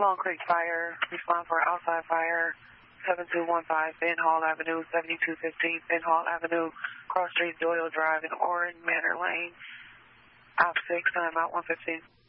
Long Creek Fire, respond for outside fire, 7215 Ben Hall Avenue, 7215 Ben Hall Avenue, Cross Street, Doyle Drive, and Orange Manor Lane. Op 6, time out 115.